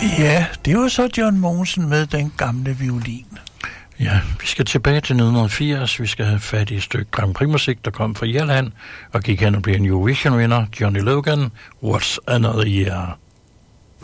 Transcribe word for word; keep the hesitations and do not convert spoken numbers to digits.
Ja, det var så John Mogensen med den gamle violin. Ja, vi skal tilbage til nitten firs. Vi skal have fat i et stykke Grand Prix-musik, der kom fra Irland og gik hen og blev en Eurovision-vinder, Johnny Logan, What's Another Year.